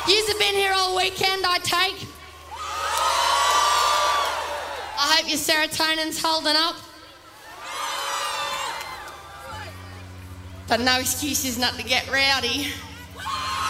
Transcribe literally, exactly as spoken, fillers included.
Yous have been here all weekend, I take. I hope your serotonin's holding up. But no excuses not to get rowdy.